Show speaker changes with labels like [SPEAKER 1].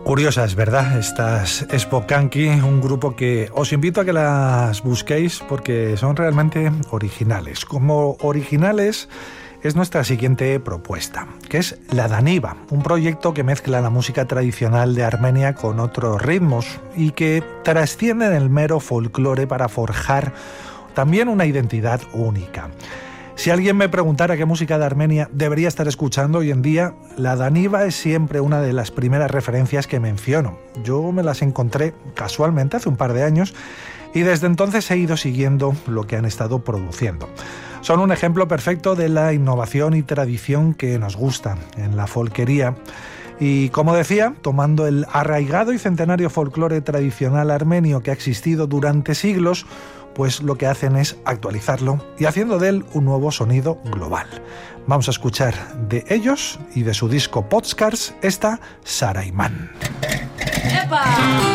[SPEAKER 1] Curiosas, ¿verdad? Estas Spokanki, un grupo que os invito a que las busquéis porque son realmente originales. Como originales es nuestra siguiente propuesta, que es La Daniva, un proyecto que mezcla la música tradicional de Armenia con otros ritmos y que trasciende en el mero folclore para forjar también una identidad única. Si alguien me preguntara qué música de Armenia debería estar escuchando hoy en día, La Daniva es siempre una de las primeras referencias que menciono. Yo me las encontré casualmente hace un par de años y desde entonces he ido siguiendo lo que han estado produciendo. Son un ejemplo perfecto de la innovación y tradición que nos gusta en la folquería. Y como decía, tomando el arraigado y centenario folclore tradicional armenio que ha existido durante siglos, pues lo que hacen es actualizarlo y haciendo de él un nuevo sonido global. Vamos a escuchar de ellos y de su disco Podskars esta Saraiman.
[SPEAKER 2] ¡Epa!